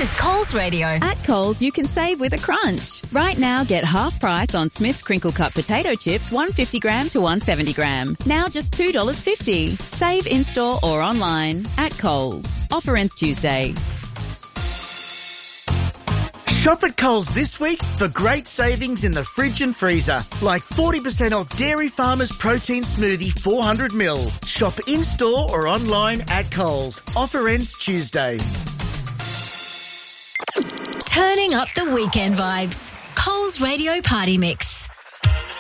is Coles Radio. At Coles, you can save with a crunch. Right now, get half price on Smith's Crinkle Cut potato chips, 150 gram to 170 gram. Now just $2.50. Save in-store or online at Coles. Offer ends Tuesday. Shop at Coles this week for great savings in the fridge and freezer, like 40% off Dairy Farmers Protein Smoothie 400ml. Shop in-store or online at Coles. Offer ends Tuesday. Turning up the weekend vibes. Coles Radio Party Mix.